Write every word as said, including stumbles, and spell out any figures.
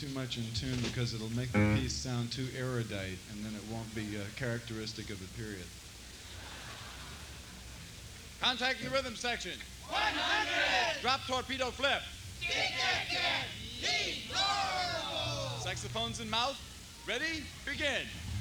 too much in tune because it'll make the piece sound too erudite, and then it won't be uh, characteristic of the period. Contacting the rhythm section. one hundred! Drop torpedo flip. Detected! Deplorable! Saxophones in mouth. Ready? Begin.